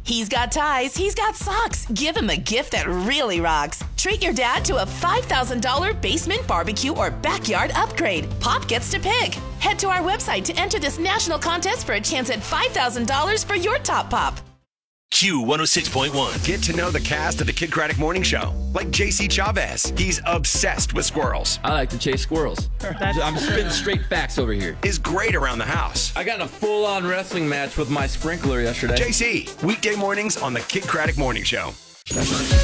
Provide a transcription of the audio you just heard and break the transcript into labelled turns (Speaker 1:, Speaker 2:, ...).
Speaker 1: He's got ties, he's got socks. Give him a gift that really rocks. Treat your dad to a $5,000 basement barbecue or backyard upgrade. Pop gets to pick. Head to our website to enter this national contest for a chance at $5,000 for your top pop.
Speaker 2: Q106.1.
Speaker 3: Get to know the cast of the Kid Craddock Morning Show, like JC Chavez. He's obsessed with squirrels.
Speaker 4: I like to chase squirrels. I'm spitting straight facts over here.
Speaker 3: Is great around the house.
Speaker 4: I got in a full-on wrestling match with my sprinkler yesterday.
Speaker 3: JC, weekday mornings on the Kid Craddock Morning Show.